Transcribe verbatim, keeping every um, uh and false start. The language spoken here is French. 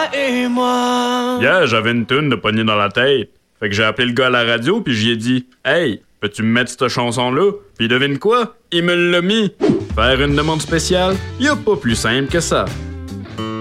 et moi. Hier, j'avais une toune de poignée dans la tête. Fait que j'ai appelé le gars à la radio puis j'y ai dit « Hey, peux-tu me mettre cette chanson-là? » Puis devine quoi? Il me l'a mis. Faire une demande spéciale? Y a pas plus simple que ça.